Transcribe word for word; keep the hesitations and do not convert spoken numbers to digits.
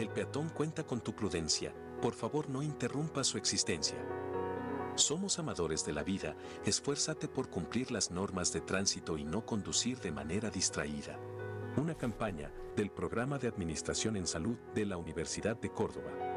el peatón cuenta con tu prudencia, por favor no interrumpa su existencia. Somos amadores de la vida, esfuérzate por cumplir las normas de tránsito y no conducir de manera distraída. Una campaña del Programa de Administración en Salud de la Universidad de Córdoba.